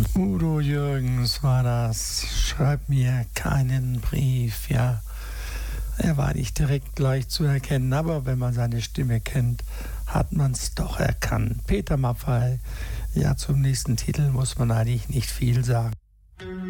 Udo Jürgens war das. Schreib mir keinen Brief, ja. Er war nicht direkt gleich zu erkennen, aber wenn man seine Stimme kennt, hat man es doch erkannt. Peter Maffay, ja, zum nächsten Titel muss man eigentlich nicht viel sagen.